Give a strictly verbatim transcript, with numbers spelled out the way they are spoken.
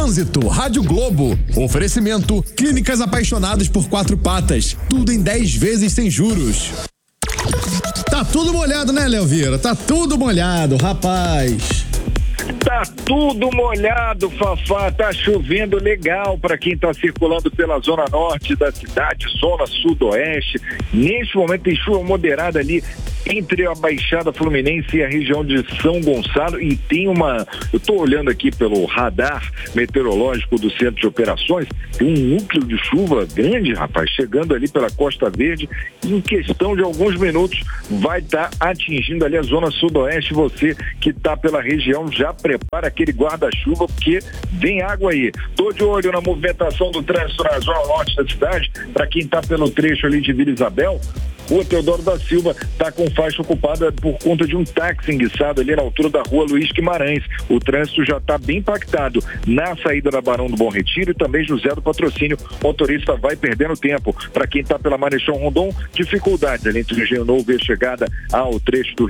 Trânsito, Rádio Globo. Oferecimento, Clínicas Apaixonadas por Quatro Patas. Tudo em dez vezes sem juros. Tá tudo molhado, né, Léo Vieira? Tá tudo molhado, rapaz. Tá tudo molhado, Fafá, tá chovendo legal para quem tá circulando pela zona norte da cidade, zona sudoeste. Neste momento tem chuva moderada ali entre a Baixada Fluminense e a região de São Gonçalo, e tem uma, eu tô olhando aqui pelo radar meteorológico do Centro de Operações, tem um núcleo de chuva grande, rapaz, chegando ali pela Costa Verde, e em questão de alguns minutos vai estar tá atingindo ali a zona sudoeste. Você que tá pela região já prepara aquele guarda-chuva, porque vem água aí. Tô de olho na movimentação do trânsito na zona norte da cidade, para quem tá pelo trecho ali de Vila Isabel. O Teodoro da Silva está com faixa ocupada por conta de um táxi enguiçado ali na altura da rua Luiz Guimarães. O trânsito já está bem impactado na saída da Barão do Bom Retiro e também José do Patrocínio. O motorista vai perdendo tempo. Para quem está pela Marechal Rondon, dificuldades ali entre o Engenho Novo e a chegada ao trecho do